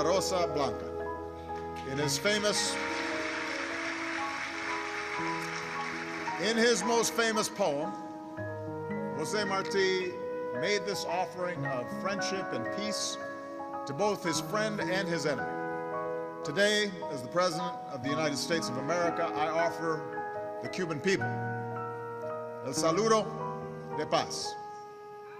una rosa blanca. In his most famous poem, José Martí made this offering of friendship and peace to both his friend and his enemy. Today, as the President of the United States of America, I offer the Cuban people el saludo de paz.